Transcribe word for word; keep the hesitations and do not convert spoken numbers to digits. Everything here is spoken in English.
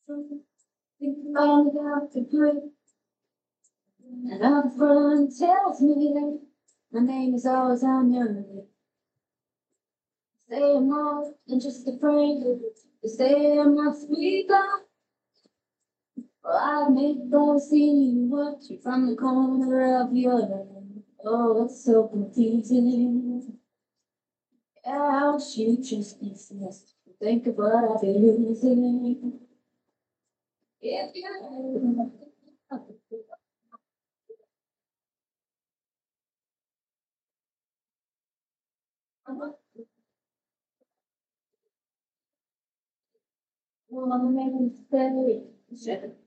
Think about the break, and up front tells me that my name is always on your lips. Say I'm more than just a friend. You say I'm not sweet enough. Well, I admit that I've seen you watching from the corner of your eye. Oh, it's so confusing. Yeah, I wish you just exist. Think of what I've been losing. If you wanna make me stay,